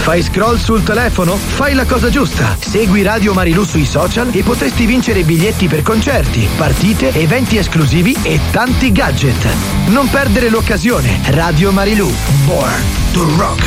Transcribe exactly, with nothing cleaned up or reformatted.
Fai scroll sul telefono? Fai la cosa giusta. Segui Radio Marilù sui social e potresti vincere biglietti per concerti, partite, eventi esclusivi e tanti gadget. Non perdere l'occasione. Radio Marilù. Born to rock.